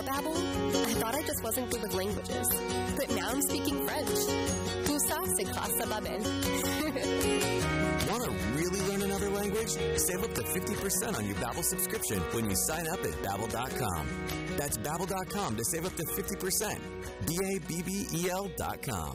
Babbel, I thought I just wasn't good with languages. But now I'm speaking French. Tout ça, c'est grâce à Babbel. Want to really learn another language? Save up to 50% on your Babbel subscription when you sign up at Babbel.com. That's Babbel.com to save up to 50%. Babbel.com.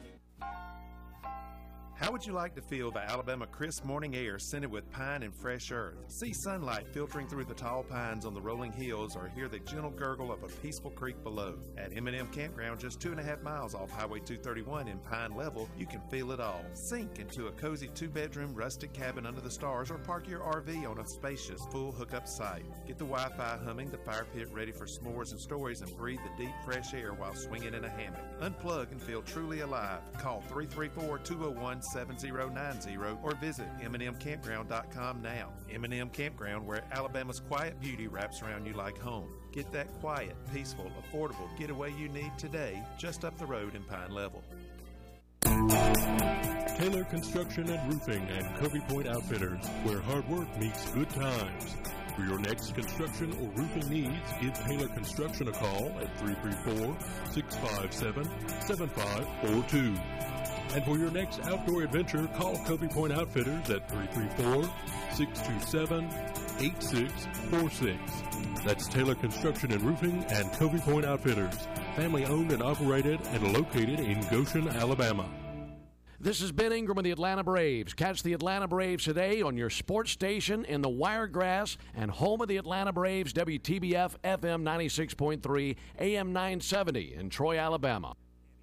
How would you like to feel the Alabama crisp morning air scented with pine and fresh earth? See sunlight filtering through the tall pines on the rolling hills, or hear the gentle gurgle of a peaceful creek below. At M&M Campground, just 2.5 miles off Highway 231 in Pine Level, you can feel it all. Sink into a cozy 2-bedroom rustic cabin under the stars, or park your RV on a spacious, full hookup site. Get the Wi-Fi humming, the fire pit ready for s'mores and stories, and breathe the deep, fresh air while swinging in a hammock. Unplug and feel truly alive. Call 334-201-7090 or visit MNMCampground.com now. M&M Campground, where Alabama's quiet beauty wraps around you like home. Get that quiet, peaceful, affordable getaway you need today, just up the road in Pine Level. Taylor Construction and Roofing and Covey Point Outfitters, where hard work meets good times. For your next construction or roofing needs, give Taylor Construction a call at 334-657-7542. And for your next outdoor adventure, call Covey Point Outfitters at 334-627-8646. That's Taylor Construction and Roofing and Covey Point Outfitters, family owned and operated and located in Goshen, Alabama. This is Ben Ingram with the Atlanta Braves. Catch the Atlanta Braves today on your sports station in the Wiregrass and home of the Atlanta Braves, WTBF FM 96.3, AM 970 in Troy, Alabama.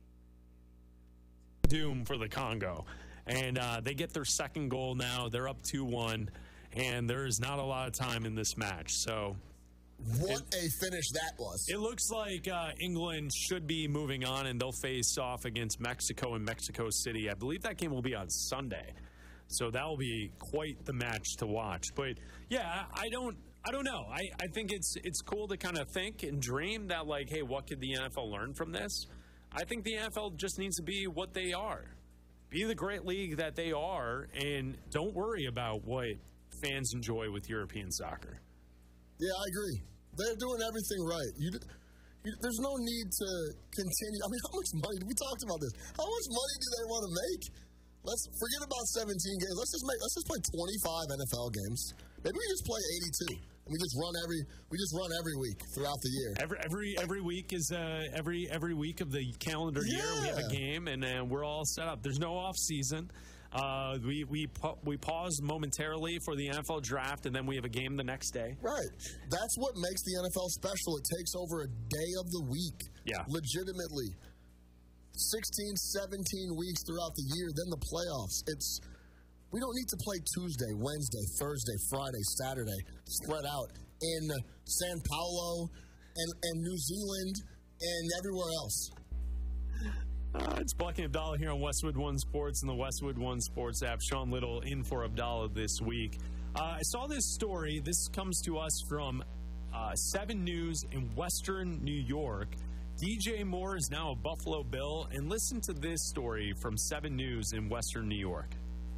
Doom for the Congo, and they get their second goal now. They're up 2-1, and there is not a lot of time in this match. So, what a finish that was! It looks like England should be moving on, and they'll face off against Mexico in Mexico City. I believe that game will be on Sunday, so that will be quite the match to watch. But yeah, I don't know. I think it's cool to kind of think and dream that, like, hey, what could the NFL learn from this? I think the NFL just needs to be what they are. Be the great league that they are, and don't worry about what fans enjoy with European soccer. Yeah, I agree. They're doing everything right. There's no need to continue. I mean, how much money? We talked about this. How much money do they want to make? Let's forget about 17 games. Let's just play 25 NFL games. Maybe we just play 82. We just run every week throughout the year. Every week is every week of the calendar year we have a game, and we're all set up. There's no off season. We pause momentarily for the NFL draft, and then we have a game the next day. Right. That's what makes the NFL special. It takes over a day of the week. Yeah. Legitimately. 16, 17 weeks throughout the year, then the playoffs. We don't need to play Tuesday, Wednesday, Thursday, Friday, Saturday, spread out in San Paulo and New Zealand and everywhere else. It's Bucky Abdallah here on Westwood One Sports and the Westwood One Sports app. Sean Little in for Abdallah this week. I saw this story. This comes to us from 7 News in Western New York. DJ Moore is now a Buffalo Bill. And listen to this story from 7 News in Western New York.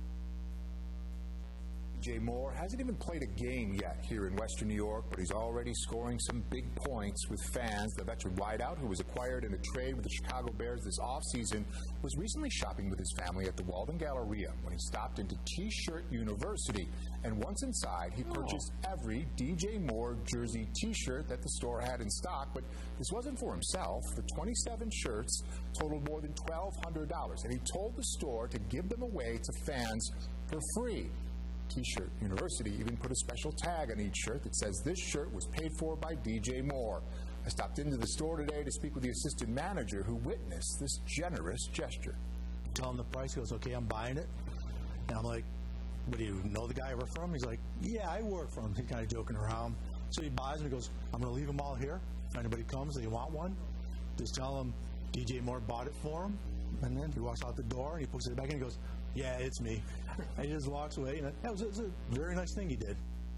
DJ Moore hasn't even played a game yet here in Western New York, but he's already scoring some big points with fans. The veteran wideout, who was acquired in a trade with the Chicago Bears this offseason, was recently shopping with his family at the Walden Galleria when he stopped into T-Shirt University. And once inside, he purchased every DJ Moore jersey T-shirt that the store had in stock. But this wasn't for himself. The 27 shirts totaled more than $1,200, and he told the store to give them away to fans for free. T-Shirt University even put a special tag on each shirt that says this shirt was paid for by DJ Moore. I stopped into the store today to speak with the assistant manager who witnessed this generous gesture. Tell him the price. He goes, okay, I'm buying it. And I'm like, what, do you know the guy I work for him? He's like, yeah, I work for him. He's kind of joking around. So he buys them. He goes, I'm going to leave them all here. If anybody comes and they want one, just tell them DJ Moore bought it for him. And then he walks out the door and he puts it back in and he goes, yeah, it's me. And he just walks away. And that was a very nice thing he did.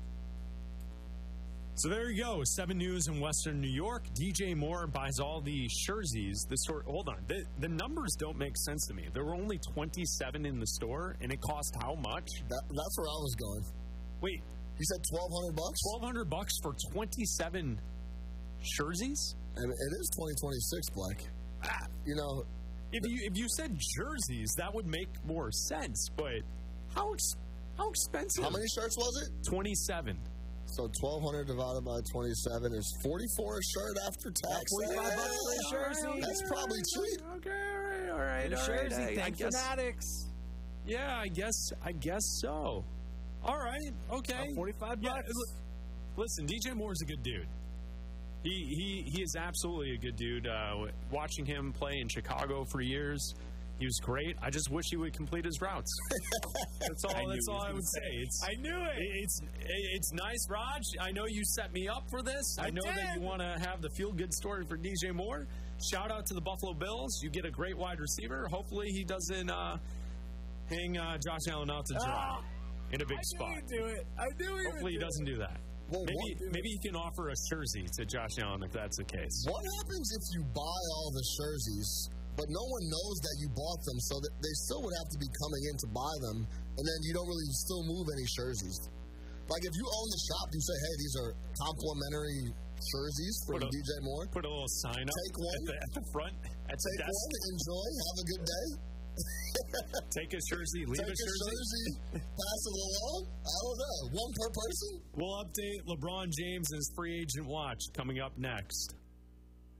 So there you go. 7 News in Western New York. DJ Moore buys all the jerseys. Hold on. The numbers don't make sense to me. There were only 27 in the store, and it cost how much? That's where I was going. Wait. You said $1,200? $1,200 for 27 Jerseys? And it is 2026, Blake. You know, if you said jerseys, that would make more sense. But how expensive? How many shirts was it? 27. So 1,200 divided by 27 is 44 a shirt after tax. $45 for a jersey. That's probably cheap. Okay, all right. Jersey, thank Fanatics. Yeah, I guess so. All right, okay. $45. Yeah, listen, DJ Moore's a good dude. He is absolutely a good dude. Watching him play in Chicago for years, he was great. I just wish he would complete his routes. That's all I would say. I knew it. It's nice, Raj. I know you set me up for this. I know that you want to have the feel-good story for DJ Moore. Shout out to the Buffalo Bills. You get a great wide receiver. Hopefully he doesn't hang Josh Allen out to dry in a big spot. I knew it. Hopefully he doesn't do that. Well, maybe he can offer a jersey to Josh Allen if that's the case. What happens if you buy all the jerseys, but no one knows that you bought them, so that they still would have to be coming in to buy them, and then you don't really still move any jerseys? Like if you own the shop, you say, hey, these are complimentary jerseys from DJ Moore. Put a little sign up at the front. Take one, enjoy, have a good day. Take a jersey, leave a jersey. Pass it along. I don't know. One per person. We'll update LeBron James and his free agent watch coming up next.